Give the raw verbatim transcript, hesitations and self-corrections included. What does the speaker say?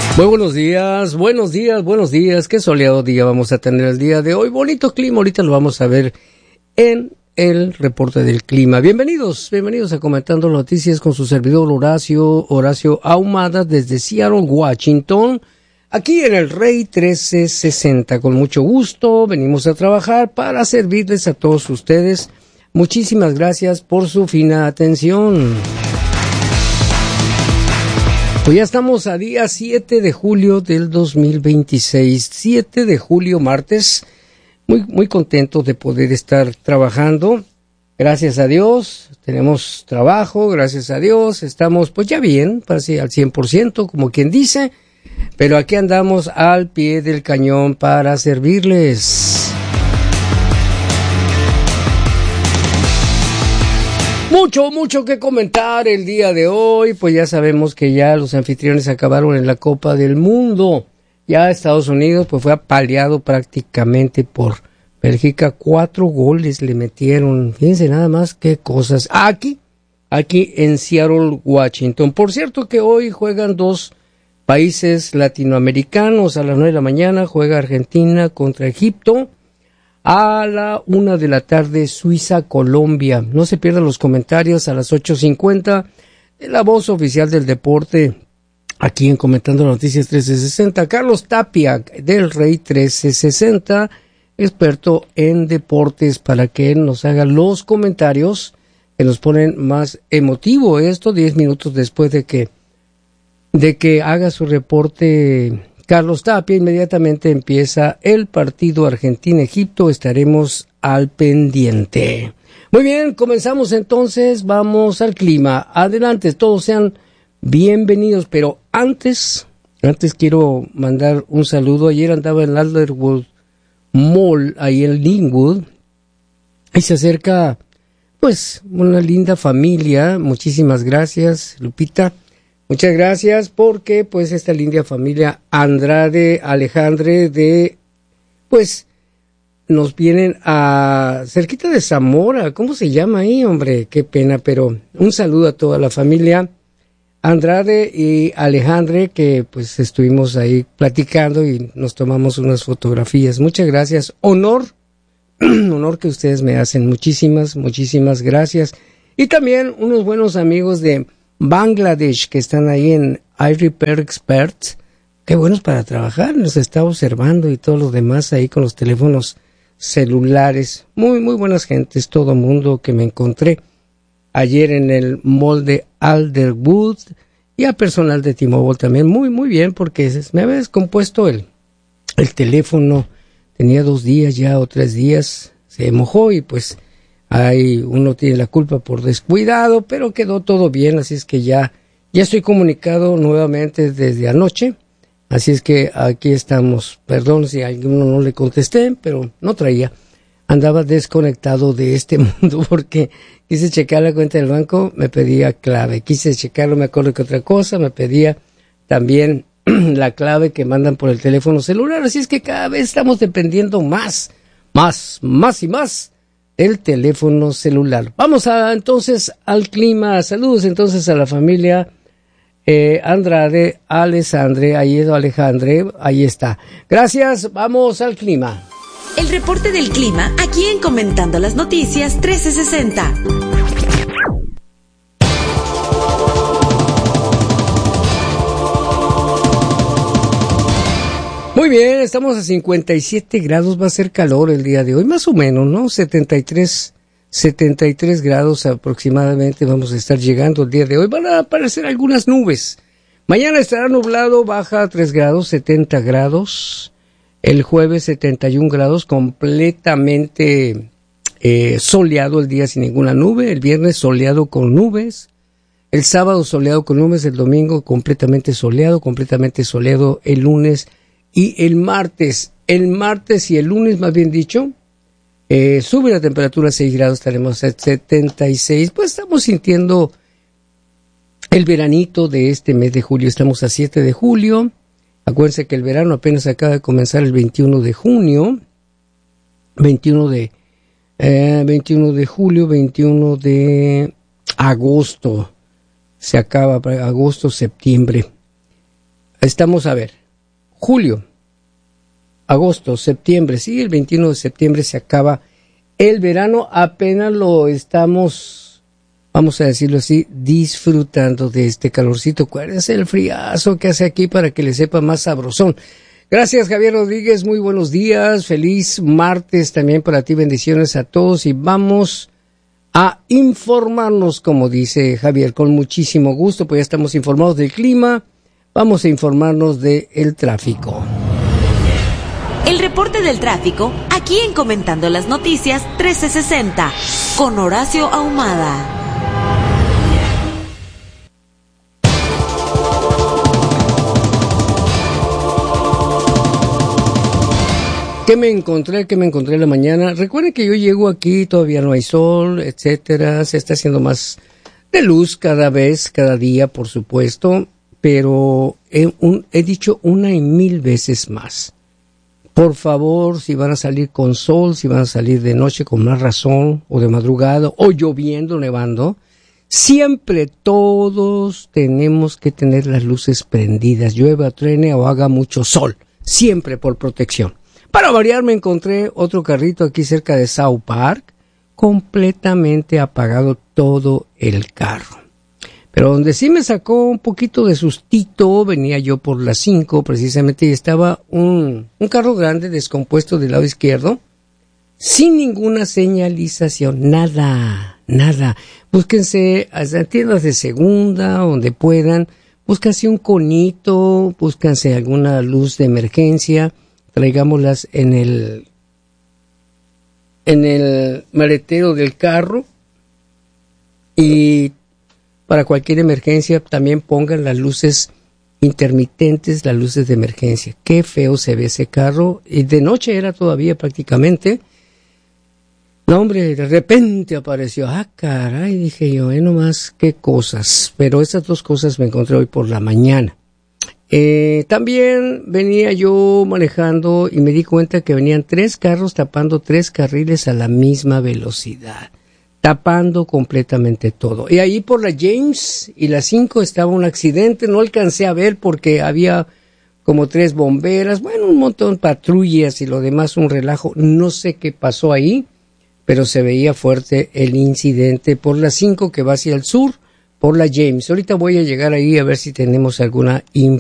Muy buenos días, buenos días, buenos días. Qué soleado día vamos a tener el día de hoy. Bonito clima, ahorita lo vamos a ver en el reporte del clima. Bienvenidos, bienvenidos a Comentando Noticias con su servidor Horacio, Horacio Ahumada desde Seattle, Washington. Aquí en el Rey trece sesenta. Con mucho gusto venimos a trabajar para servirles a todos ustedes. Muchísimas gracias por su fina atención. Pues ya estamos a día siete de julio del dos mil veintiséis, siete de julio, martes, muy, muy contentos de poder estar trabajando, gracias a Dios, tenemos trabajo, gracias a Dios, estamos pues ya bien, parece al cien por ciento, como quien dice, pero aquí andamos al pie del cañón para servirles. Mucho, mucho que comentar el día de hoy, pues ya sabemos que ya los anfitriones acabaron en la Copa del Mundo. Ya Estados Unidos pues fue apaleado prácticamente por Bélgica, cuatro goles le metieron, fíjense nada más qué cosas. Aquí, aquí en Seattle, Washington. Por cierto que hoy juegan dos países latinoamericanos, a las nueve de la mañana juega Argentina contra Egipto. A la una de la tarde, Suiza, Colombia. No se pierdan los comentarios a las ocho cincuenta de la voz oficial del deporte, aquí en Comentando Noticias trece sesenta. Carlos Tapia, del Rey trece sesenta, experto en deportes, para que él nos haga los comentarios que nos ponen más emotivo esto, diez minutos después de que, de que haga su reporte Carlos Tapia. Inmediatamente empieza el partido Argentina-Egipto, estaremos al pendiente. Muy bien, comenzamos entonces, vamos al clima. Adelante, todos sean bienvenidos, pero antes, antes quiero mandar un saludo. Ayer andaba en Alderwood Mall, ahí en Linwood, y se acerca, pues, una linda familia. Muchísimas gracias, Lupita. Muchas gracias porque pues esta linda familia Andrade Alejandre de, pues, nos vienen a cerquita de Zamora. ¿Cómo se llama ahí, hombre? Qué pena, pero un saludo a toda la familia Andrade y Alejandre, que pues estuvimos ahí platicando y nos tomamos unas fotografías. Muchas gracias. Honor, honor que ustedes me hacen. Muchísimas, muchísimas gracias. Y también unos buenos amigos de Bangladesh que están ahí en iRepair Experts, qué buenos para trabajar, nos está observando y todos los demás ahí con los teléfonos celulares, muy muy buenas gentes, todo mundo que me encontré ayer en el mall de Alderwood, y a personal de T-Mobile también, muy muy bien, porque me había descompuesto el, el teléfono, tenía dos días ya o tres días, se mojó y pues ahí uno tiene la culpa por descuidado, pero quedó todo bien, así es que ya, ya estoy comunicado nuevamente desde anoche, así es que aquí estamos. Perdón si a alguno no le contesté, pero no traía, andaba desconectado de este mundo porque quise checar la cuenta del banco, me pedía clave, quise checarlo, me acuerdo que otra cosa, me pedía también la clave que mandan por el teléfono celular, así es que cada vez estamos dependiendo más, más, más y más el teléfono celular. Vamos a entonces al clima. Saludos entonces a la familia eh, Andrade, Alessandre, ahí es Alejandre, ahí está. Gracias, vamos al clima. El reporte del clima aquí en Comentando las Noticias trece sesenta. Muy bien, estamos a cincuenta y siete grados, va a ser calor el día de hoy, más o menos, ¿no? setenta y tres, setenta y tres grados aproximadamente vamos a estar llegando el día de hoy. Van a aparecer algunas nubes. Mañana estará nublado, baja a tres grados, setenta grados. El jueves setenta y un grados, completamente eh, soleado el día sin ninguna nube. El viernes soleado con nubes. El sábado soleado con nubes. El domingo completamente soleado, completamente soleado el lunes y el martes. El martes y el lunes, más bien dicho, eh, sube la temperatura a seis grados, estaremos a setenta y seis. Pues estamos sintiendo el veranito de este mes de julio. Estamos a siete de julio. Acuérdense que el verano apenas acaba de comenzar el veintiuno de junio, veintiuno de, eh, veintiuno de julio, veintiuno de agosto, se acaba, agosto, septiembre. estamos a ver, julio, agosto, septiembre, sí, el veintiuno de septiembre se acaba el verano, apenas lo estamos, vamos a decirlo así, disfrutando de este calorcito. ¿Cuál es el friazo que hace aquí para que le sepa más sabrosón? Gracias, Javier Rodríguez, muy buenos días, feliz martes también para ti, bendiciones a todos y vamos a informarnos, como dice Javier, con muchísimo gusto, pues ya estamos informados del clima, vamos a informarnos del tráfico. El reporte del tráfico, aquí en Comentando las Noticias trece sesenta, con Horacio Ahumada. ¿Qué me encontré? ¿Qué me encontré en la mañana? Recuerden que yo llego aquí, todavía no hay sol, etcétera. Se está haciendo más de luz cada vez, cada día, por supuesto. Pero he, un, he dicho una y mil veces más. Por favor, si van a salir con sol, si van a salir de noche con más razón, o de madrugada, o lloviendo, nevando, siempre todos tenemos que tener las luces prendidas, llueva, truene o haga mucho sol. Siempre por protección. Para variar me encontré otro carrito aquí cerca de South Park, completamente apagado todo el carro. Pero donde sí me sacó un poquito de sustito, venía yo por las cinco precisamente y estaba un, un carro grande descompuesto del lado izquierdo, sin ninguna señalización, nada, nada. Búsquense a tiendas de segunda, donde puedan, búsquense un conito, búsquense alguna luz de emergencia, traigámoslas en el en el maletero del carro y para cualquier emergencia también pongan las luces intermitentes, las luces de emergencia. Qué feo se ve ese carro y de noche era todavía prácticamente. No, hombre, de repente apareció, ah, caray, dije yo, eh, nomás qué cosas, pero estas dos cosas me encontré hoy por la mañana. Eh, también venía yo manejando y me di cuenta que venían tres carros tapando tres carriles a la misma velocidad, tapando completamente todo. Y ahí por la James y la cinco estaba un accidente, no alcancé a ver porque había como tres bomberas, bueno, un montón de patrullas y lo demás, un relajo, no sé qué pasó ahí, pero se veía fuerte el incidente por la cinco que va hacia el sur, por la James. Ahorita voy a llegar ahí a ver si tenemos alguna información.